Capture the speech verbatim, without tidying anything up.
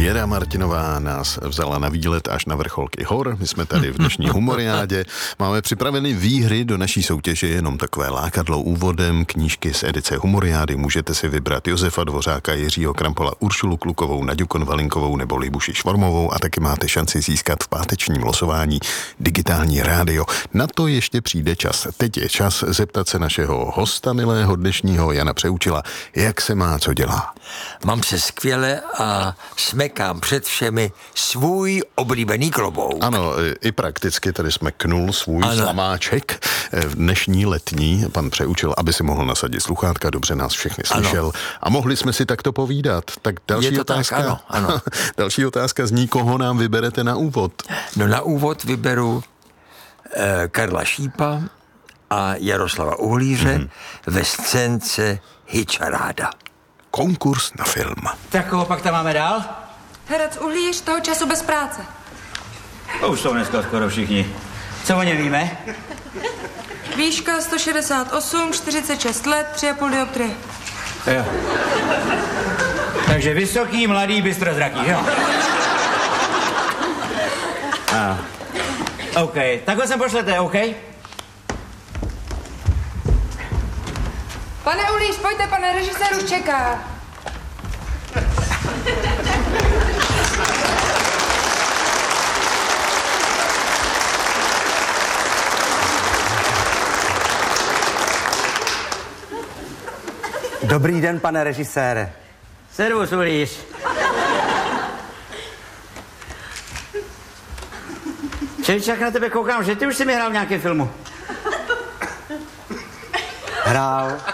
Věra Martinová nás vzala na výlet až na vrcholky hor. My jsme tady v dnešní humoriádě. Máme připraveny výhry do naší soutěže, jenom takové lákadlo úvodem. Knížky z edice humoriády můžete si vybrat Josefa Dvořáka, Jiřího Krampola, Uršulu Klukovou, Naďu Konvalinkovou nebo Libuši Švormovou a taky máte šanci získat v pátečním losování digitální rádio. Na to ještě přijde čas. Teď je čas zeptat se našeho hosta milého dnešního Jana Přeučila, jak se má, co dělá. Mám se skvěle a smekám před všemi svůj oblíbený klobouk. Ano, i prakticky tady jsme knul svůj ano. slamáček v dnešní letní, pan Přeučil, aby si mohl nasadit sluchátka, dobře nás všechny slyšel ano. a mohli jsme si takto povídat. Tak další otázka, tak, ano, ano. další otázka zní, koho nám vyberete na úvod? No na úvod vyberu eh, Karla Šípa a Jaroslava Uhlíře hmm. ve scénce Hyčaráda. Konkurs na film. Tak koho pak tam máme dál? Herec Uhlíř, toho času bez práce. To už jsou dneska skoro všichni. Co o něm víme? Výška sto šedesát osm, čtyřicet šest let, tři a půl dioptrie. Jo. Takže vysoký, mladý, bystrozraký, jo? A. OK, takhle sem pošlete, OK? Pane Uhlíř, pojďte, pane režisér už čeká. Dobrý den, pane režisére. Servus, Uhlíř. Čeličák, na tebe koukám, že ty už jsi mi hrál v nějakém filmu. Hrál.